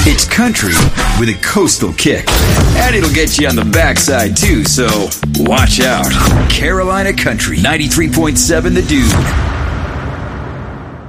It's country with a coastal kick. And it'll get you on the backside too, so watch out. Carolina Country, 93.7 The Dude.